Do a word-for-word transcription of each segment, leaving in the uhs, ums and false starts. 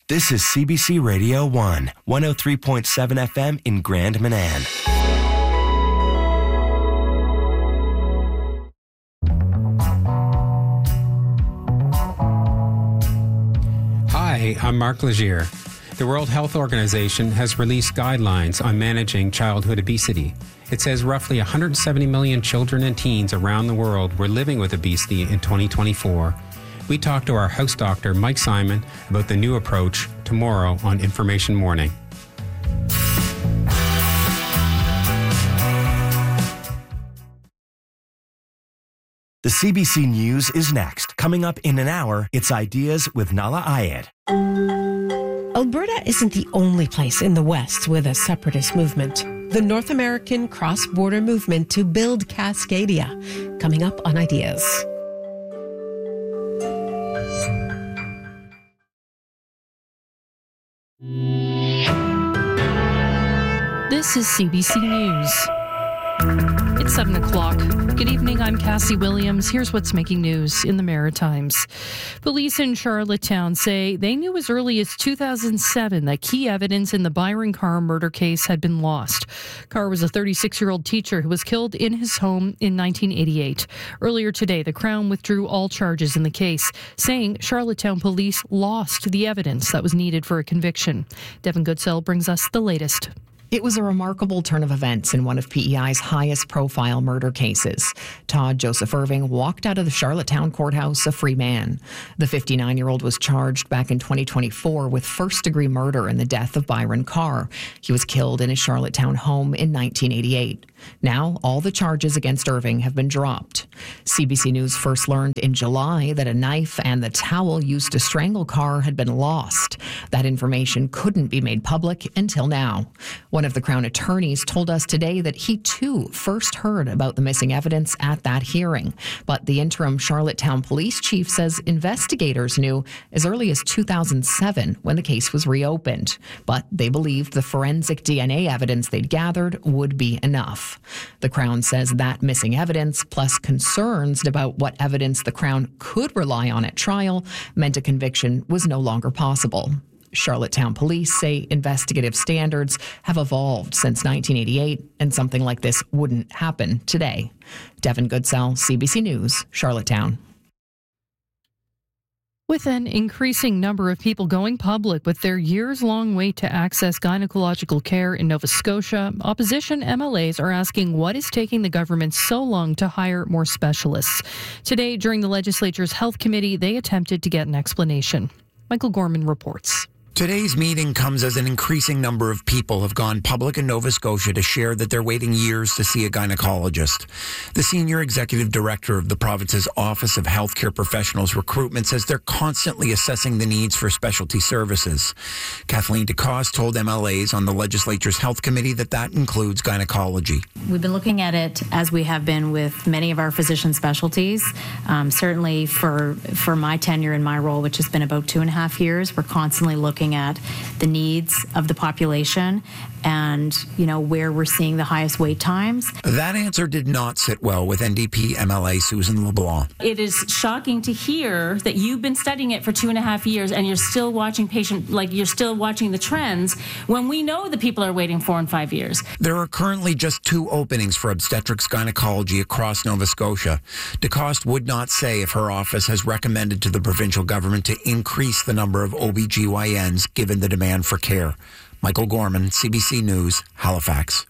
This is C B C Radio one, one oh three point seven F M in Grand Manan. Hi, I'm Mark Legier. The World Health Organization has released guidelines on managing childhood obesity. It says roughly one hundred seventy million children and teens around the world were living with obesity in twenty twenty-four. We talked to our house doctor, Mike Simon, about the new approach tomorrow on Information Morning. The C B C News is next. Coming up in an hour, it's Ideas with Nala Ayed. Alberta isn't the only place in the West with a separatist movement. The North American cross-border movement to build Cascadia. Coming up on Ideas. This is C B C News. It's seven o'clock. Good evening, I'm Cassie Williams. Here's what's making news in the Maritimes. Police in Charlottetown say they knew as early as two thousand seven that key evidence in the Byron Carr murder case had been lost. Carr was a thirty-six-year-old teacher who was killed in his home in nineteen eighty-eight. Earlier today, the Crown withdrew all charges in the case, saying Charlottetown police lost the evidence that was needed for a conviction. Devin Goodsell brings us the latest. It was a remarkable turn of events in one of P E I's highest-profile murder cases. Todd Joseph Irving walked out of the Charlottetown courthouse a free man. The fifty-nine-year-old was charged back in twenty twenty-four with first-degree murder in the death of Byron Carr. He was killed in his Charlottetown home in nineteen eighty-eight. Now, all the charges against Irving have been dropped. C B C News first learned in July that a knife and the towel used to strangle Carr had been lost. That information couldn't be made public until now. One of the Crown attorneys told us today that he, too, first heard about the missing evidence at that hearing. But the interim Charlottetown police chief says investigators knew as early as two thousand seven when the case was reopened. But they believed the forensic D N A evidence they'd gathered would be enough. The Crown says that missing evidence, plus concerns about what evidence the Crown could rely on at trial, meant a conviction was no longer possible. Charlottetown police say investigative standards have evolved since nineteen eighty-eight, and something like this wouldn't happen today. Devin Goodsell, C B C News, Charlottetown. With an increasing number of people going public with their years-long wait to access gynecological care in Nova Scotia, opposition M L As are asking what is taking the government so long to hire more specialists. Today, during the legislature's health committee, they attempted to get an explanation. Michael Gorman reports. Today's meeting comes as an increasing number of people have gone public in Nova Scotia to share that they're waiting years to see a gynecologist. The senior executive director of the province's Office of Healthcare Professionals Recruitment says they're constantly assessing the needs for specialty services. Kathleen DeCoste told M L As on the legislature's health committee that that includes gynecology. We've been looking at it as we have been with many of our physician specialties. Um, certainly for, for my tenure in my role, which has been about two and a half years, we're constantly looking at the needs of the population and, you know, where we're seeing the highest wait times. That answer did not sit well with N D P M L A Susan LeBlanc. It is shocking to hear that you've been studying it for two and a half years and you're still watching patient, like you're still watching the trends when we know that people are waiting four and five years. There are currently just two openings for obstetrics gynecology across Nova Scotia. DeCoste would not say if her office has recommended to the provincial government to increase the number of O B G Y Ns given the demand for care. Michael Gorman, C B C News, Halifax.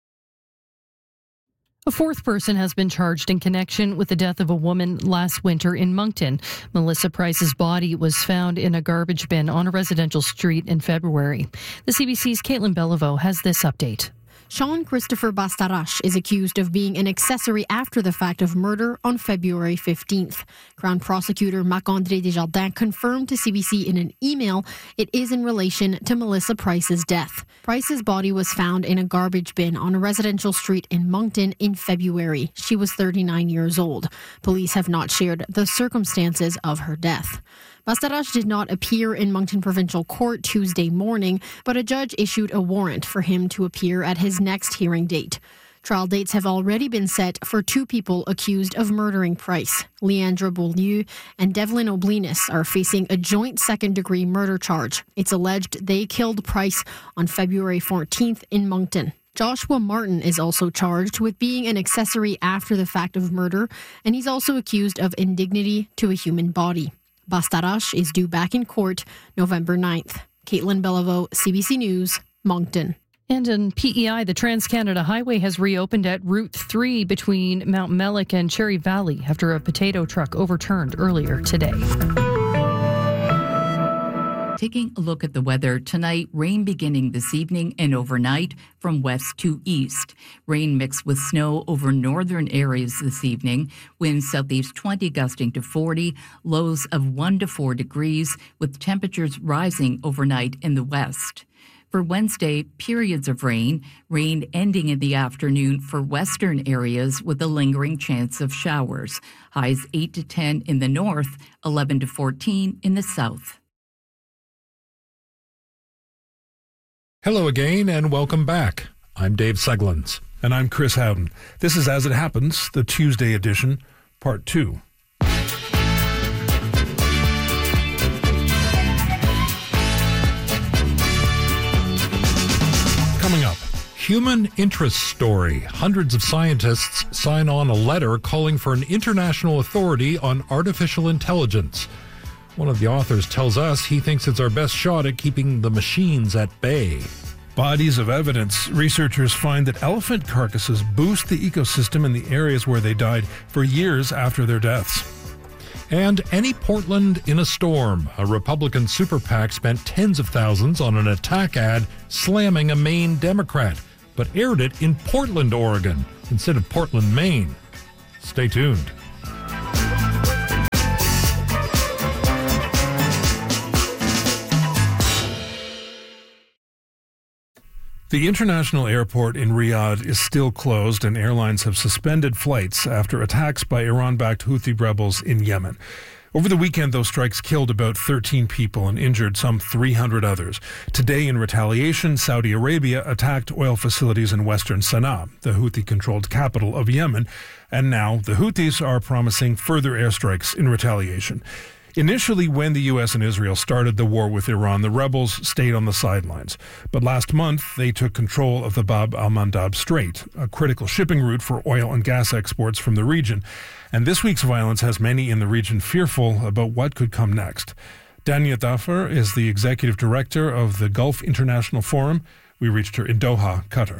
A fourth person has been charged in connection with the death of a woman last winter in Moncton. Melissa Price's body was found in a garbage bin on a residential street in February. The C B C's Caitlin Beliveau has this update. Sean Christopher Bastarache is accused of being an accessory after the fact of murder on February fifteenth. Crown Prosecutor Marc-André Desjardins confirmed to C B C in an email it is in relation to Melissa Price's death. Price's body was found in a garbage bin on a residential street in Moncton in February. She was thirty-nine years old. Police have not shared the circumstances of her death. Bastarache did not appear in Moncton Provincial Court Tuesday morning, but a judge issued a warrant for him to appear at his next hearing date. Trial dates have already been set for two people accused of murdering Price. Leandra Beaulieu and Devlin O'Blinis are facing a joint second-degree murder charge. It's alleged they killed Price on February fourteenth in Moncton. Joshua Martin is also charged with being an accessory after the fact of murder, and he's also accused of indignity to a human body. Bastarache is due back in court November ninth. Caitlin Beliveau, C B C News, Moncton. And in P E I, the Trans-Canada Highway has reopened at Route three between Mount Mellick and Cherry Valley after a potato truck overturned earlier today. Taking a look at the weather tonight, rain beginning this evening and overnight from west to east. Rain mixed with snow over northern areas this evening. Winds southeast twenty gusting to forty, lows of one to four degrees with temperatures rising overnight in the west. For Wednesday, periods of rain, rain ending in the afternoon for western areas with a lingering chance of showers. Highs eight to ten in the north, eleven to fourteen in the south. Hello again and welcome back. I'm Dave Seglins. And I'm Chris Howden. This is As It Happens, the Tuesday edition, part two. Coming up, human interest story. Hundreds of scientists sign on a letter calling for an international authority on artificial intelligence. One of the authors tells us he thinks it's our best shot at keeping the machines at bay. Bodies of evidence. Researchers find that elephant carcasses boost the ecosystem in the areas where they died for years after their deaths. And any Portland in a storm. A Republican super PAC spent tens of thousands on an attack ad slamming a Maine Democrat, but aired it in Portland, Oregon, instead of Portland, Maine. Stay tuned. The international airport in Riyadh is still closed and airlines have suspended flights after attacks by Iran-backed Houthi rebels in Yemen. Over the weekend, those strikes killed about thirteen people and injured some three hundred others. Today, in retaliation, Saudi Arabia attacked oil facilities in western Sana'a, the Houthi-controlled capital of Yemen, and now the Houthis are promising further airstrikes in retaliation. Initially, when the U S and Israel started the war with Iran, the rebels stayed on the sidelines. But last month, they took control of the Bab al-Mandab Strait, a critical shipping route for oil and gas exports from the region. And this week's violence has many in the region fearful about what could come next. Dania Dafar is the executive director of the Gulf International Forum. We reached her in Doha, Qatar.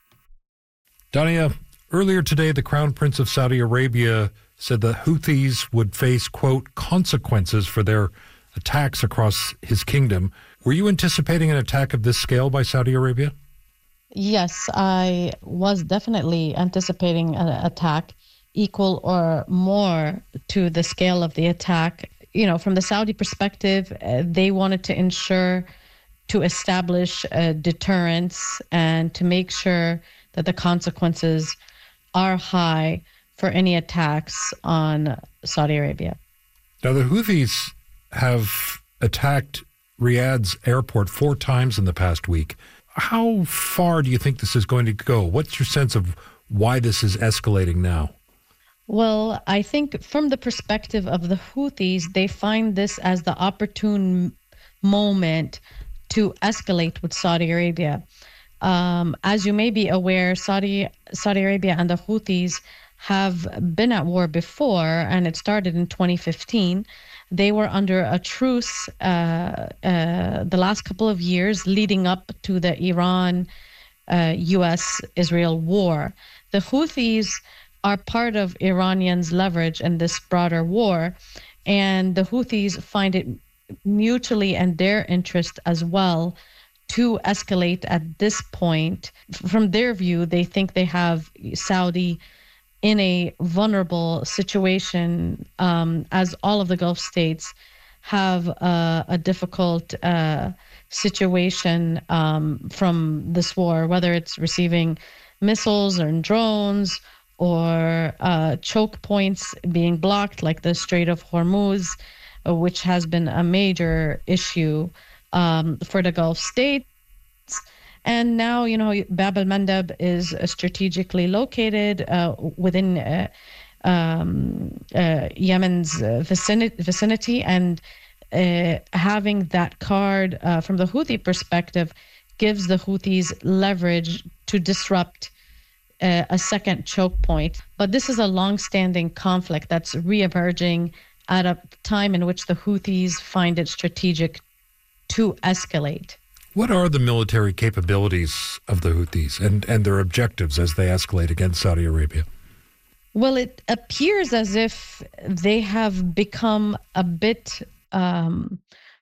Dania, earlier today, the Crown Prince of Saudi Arabia said the Houthis would face, quote, consequences for their attacks across his kingdom. Were you anticipating an attack of this scale by Saudi Arabia? Yes, I was definitely anticipating an attack equal or more to the scale of the attack. You know, from the Saudi perspective, uh, they wanted to ensure to establish a deterrence and to make sure that the consequences are high for any attacks on Saudi Arabia. Now, the Houthis have attacked Riyadh's airport four times in the past week. How far do you think this is going to go? What's your sense of why this is escalating now? Well, I think from the perspective of the Houthis, they find this as the opportune moment to escalate with Saudi Arabia. Um, as you may be aware, Saudi Saudi Arabia and the Houthis have been at war before, and it started in twenty fifteen. They were under a truce uh, uh, the last couple of years leading up to the Iran uh, U S Israel war. The Houthis are part of Iranians' leverage in this broader war, and the Houthis find it mutually in their interest as well to escalate at this point. From their view, they think they have Saudi in a vulnerable situation, um, as all of the Gulf states have uh, a difficult uh, situation um, from this war, whether it's receiving missiles or drones or uh, choke points being blocked, like the Strait of Hormuz, uh, which has been a major issue um, for the Gulf states. And now, you know, Bab el-Mandeb is strategically located uh, within uh, um, uh, Yemen's uh, vicinity, vicinity, and uh, having that card uh, from the Houthi perspective gives the Houthis leverage to disrupt uh, a second choke point. But this is a long-standing conflict that's reemerging at a time in which the Houthis find it strategic to escalate. What are the military capabilities of the Houthis and, and their objectives as they escalate against Saudi Arabia? Well, it appears as if they have become a bit um,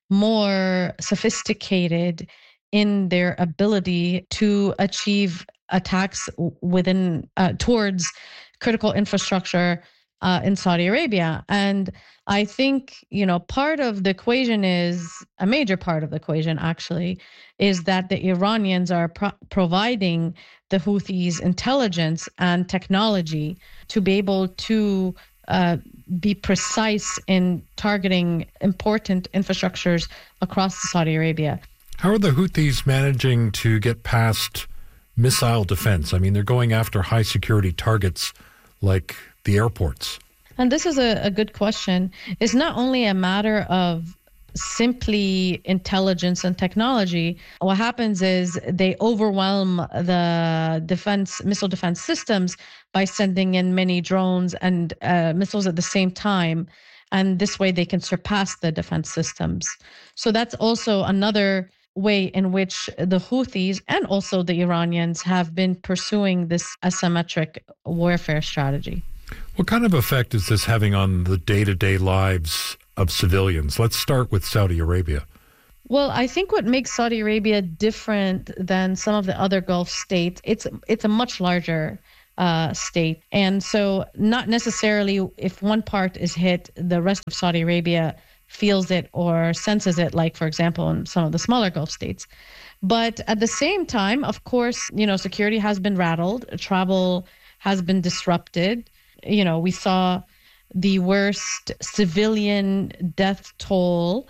more sophisticated in their ability to achieve attacks within uh, towards critical infrastructure uh, in Saudi Arabia. And I think, you know, part of the equation is, a major part of the equation actually, is that the Iranians are pro- providing the Houthis intelligence and technology to be able to uh, be precise in targeting important infrastructures across Saudi Arabia. How are the Houthis managing to get past missile defense? I mean, they're going after high security targets like the airports. And this is a, a good question. It's not only a matter of simply intelligence and technology. What happens is they overwhelm the defense, missile defense systems by sending in many drones and uh, missiles at the same time. And this way they can surpass the defense systems. So that's also another way in which the Houthis and also the Iranians have been pursuing this asymmetric warfare strategy. What kind of effect is this having on the day-to-day lives of civilians? Let's start with Saudi Arabia. Well, I think what makes Saudi Arabia different than some of the other Gulf states, it's it's a much larger uh, state. And so not necessarily if one part is hit, the rest of Saudi Arabia feels it or senses it, like, for example, in some of the smaller Gulf states. But at the same time, of course, you know, security has been rattled, travel has been disrupted. You know, we saw the worst civilian death toll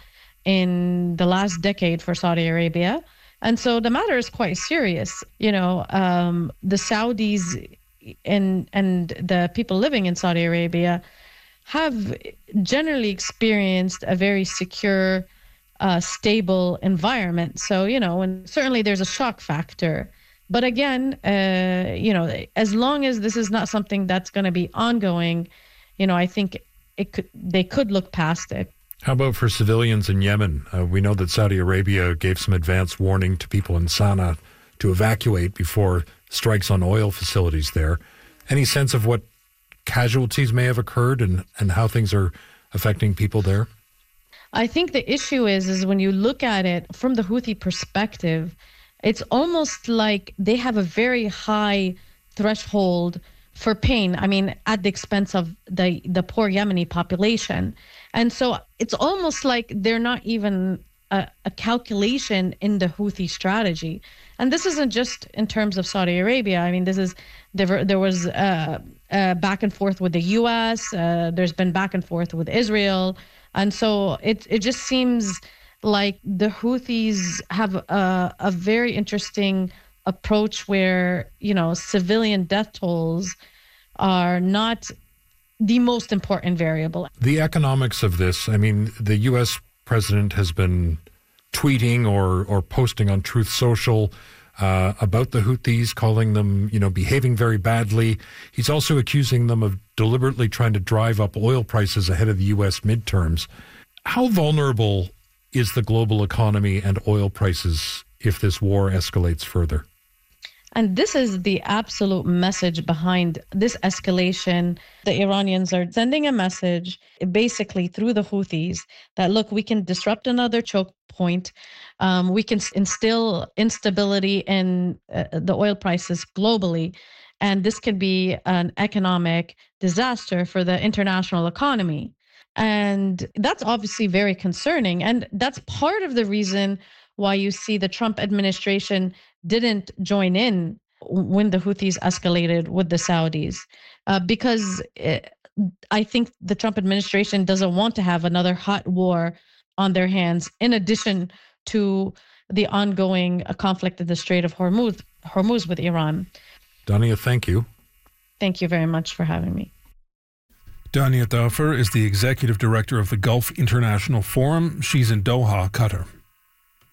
in the last decade for Saudi Arabia. And so the matter is quite serious. You know, um, the Saudis and and the people living in Saudi Arabia have generally experienced a very secure, uh, stable environment. So, you know, and certainly there's a shock factor. But again, uh, you know, as long as this is not something that's going to be ongoing, you know, I think it could, they could look past it. How about for civilians in Yemen? Uh, we know that Saudi Arabia gave some advance warning to people in Sana'a to evacuate before strikes on oil facilities there. Any sense of what casualties may have occurred and, and how things are affecting people there? I think the issue is, is when you look at it from the Houthi perspective, it's almost like they have a very high threshold for pain. I mean, at the expense of the, the poor Yemeni population. And so it's almost like they're not even a, a calculation in the Houthi strategy. And this isn't just in terms of Saudi Arabia. I mean, this is, there, there was uh, uh, back and forth with the U S. Uh, there's been back and forth with Israel. And so it it just seems like the Houthis have a, a very interesting approach where, you know, civilian death tolls are not the most important variable. The economics of this, I mean, the U S president has been tweeting or, or posting on Truth Social uh, about the Houthis, calling them, you know, behaving very badly. He's also accusing them of deliberately trying to drive up oil prices ahead of the U S midterms. How vulnerable is the global economy and oil prices if this war escalates further? And this is the absolute message behind this escalation. The Iranians are sending a message basically through the Houthis that, look, we can disrupt another choke point. Um, we can instill instability in uh, the oil prices globally. And this could be an economic disaster for the international economy. And that's obviously very concerning. And that's part of the reason why you see the Trump administration didn't join in when the Houthis escalated with the Saudis, uh, because it, I think the Trump administration doesn't want to have another hot war on their hands, in addition to the ongoing uh, conflict in the Strait of Hormuz, Hormuz with Iran. Dania, thank you. Thank you very much for having me. Dania Dafer is the executive director of the Gulf International Forum. She's in Doha, Qatar.